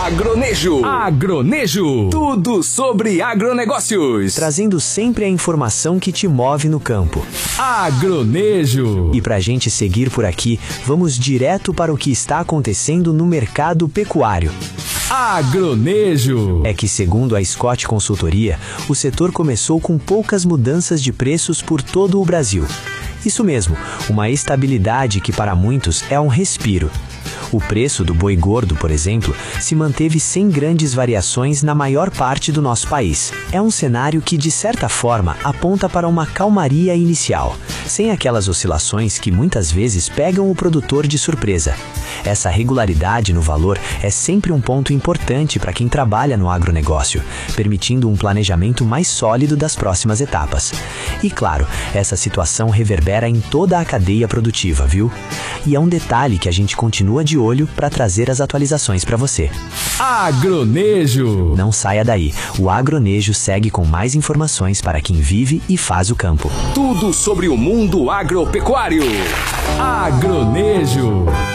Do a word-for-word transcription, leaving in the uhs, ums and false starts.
Agronejo. Agronejo. Tudo sobre agronegócios. Trazendo sempre a informação que te move no campo. Agronejo. E pra gente seguir por aqui, vamos direto para o que está acontecendo no mercado pecuário. Agronejo. É que, segundo a Scott Consultoria, o setor começou com poucas mudanças de preços por todo o Brasil. Isso mesmo, uma estabilidade que para muitos é um respiro. O preço do boi gordo, por exemplo, se manteve sem grandes variações na maior parte do nosso país. É um cenário que, de certa forma, aponta para uma calmaria inicial, sem aquelas oscilações que muitas vezes pegam o produtor de surpresa. Essa regularidade no valor é sempre um ponto importante para quem trabalha no agronegócio, permitindo um planejamento mais sólido das próximas etapas. E claro, essa situação reverbera em toda a cadeia produtiva, viu? E é um detalhe que a gente continua de olho para trazer as atualizações para você. Agronejo. Não saia daí, o Agronejo segue com mais informações para quem vive e faz o campo. Tudo sobre o mundo agropecuário. Agronejo.